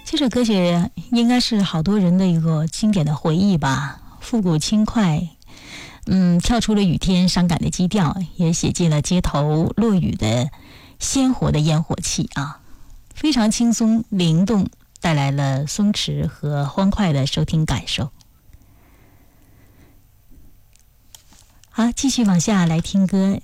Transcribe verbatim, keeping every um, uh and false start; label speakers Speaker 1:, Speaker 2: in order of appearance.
Speaker 1: 这首歌曲应该是好多人的一个经典的回忆吧，复古轻快，嗯，跳出了雨天伤感的基调，也写进了街头落雨的鲜活的烟火气啊，非常轻松灵动，带来了松弛和欢快的收听感受。好，继续往下来听歌。